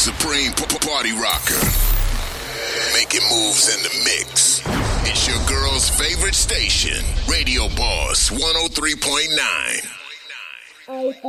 supreme party rocker. Making moves in the mix. It's your girl's favorite station, Radio Boss 103.9.